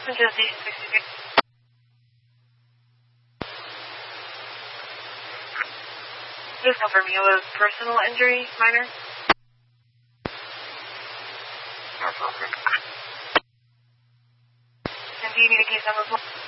Central Station 66. Just confirming it was personal injury, minor. That's okay. And do you need a case number?